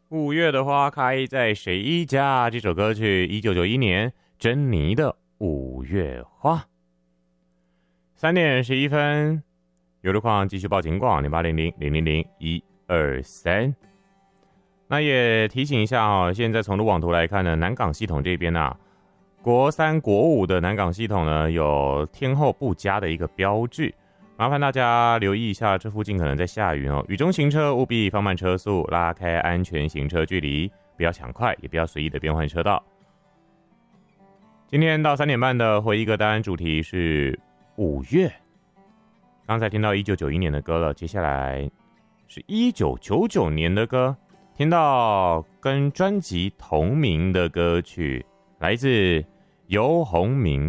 五月的花开在谁家？这首歌曲1991年珍妮的《五月花》。3点11分，有路况继续报警广0800-000-123。那也提醒一下哦，现在从路网图来看呢，南港系统这边啊，国3、国5的南港系统呢有天候不佳的一个标志。麻烦大家留意一下，这附近可能在下雨哦。雨中行车务必放慢车速，拉开安全行车距离，不要抢快，也不要随意的变换车道。今天到3点半的回忆歌单主题是5月。刚才听到1991年的歌了，接下来是1999年的歌，听到跟专辑同名的歌曲，来自游鸿明